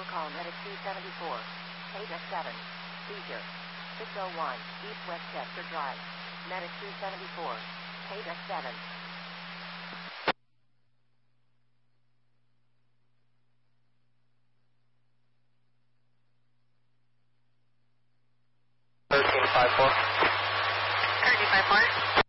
call Medic 274. Paydeck 7. Seizure. 601 East Westchester Drive. Medic 274. Paydeck 7. Thirteen 5-4. 13-5-4.